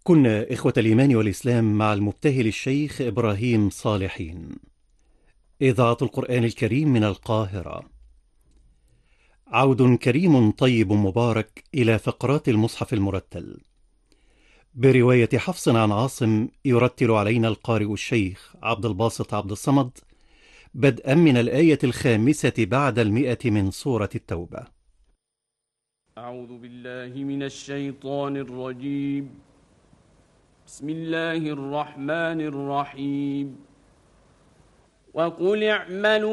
كنا إخوة الإيمان والإسلام مع المبتهل الشيخ إبراهيم صالحين. إذاعة القرآن الكريم من القاهرة. عود كريم طيب مبارك إلى فقرات المصحف المرتل برواية حفص عن عاصم، يرتل علينا القارئ الشيخ عبد الباسط عبد الصمد، بدءا من الآية 5 بعد 100 من سورة التوبة. أعوذ بالله من الشيطان الرجيم. بسم الله الرحمن الرحيم. وقل اعملوا